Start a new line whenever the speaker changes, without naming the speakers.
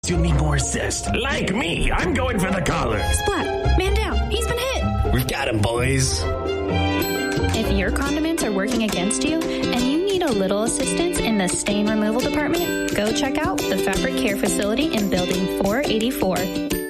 You need more assist. Like me, I'm going for the collar.
Splat, man down. He's been hit.
We've got him, boys.
If your condiments are working against you and you need a little assistance in the stain removal department, go check out the Fabric Care Facility in Building 484.